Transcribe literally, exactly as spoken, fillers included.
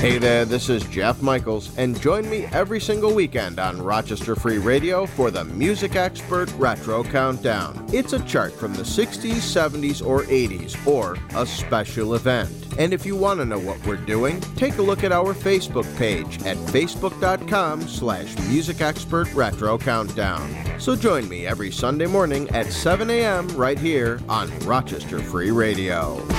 Hey there, this is Jeff Michaels, and join me every single weekend on Rochester Free Radio for the Music Expert Retro Countdown. It's a chart from the sixties, seventies, or eighties, or a special event. And if you want to know what we're doing, take a look at our Facebook page at facebook.com slash Music Expert Retro Countdown. So join me every Sunday morning at seven a.m. right here on Rochester Free Radio.